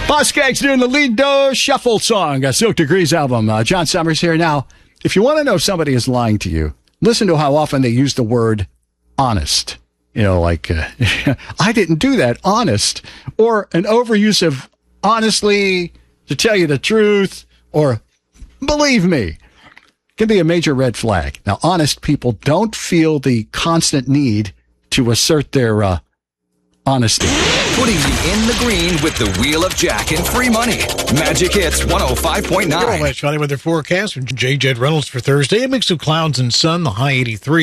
Boss Skaggs doing the Lead Dough Shuffle song, a Silk Degrees album. John Summers here. Now, if you want to know if somebody is lying to you, listen to how often they use the word honest. You know, like, I didn't do that, honest. Or an overuse of honestly, to tell you the truth, or believe me, can be a major red flag. Now, honest people don't feel the constant need to assert their honesty. Putting you in the green with the Wheel of Jack and free money. Magic Hits 105.9. Last Friday weather forecast from J. Jed Reynolds for Thursday. A mix of clouds and sun, the high 83.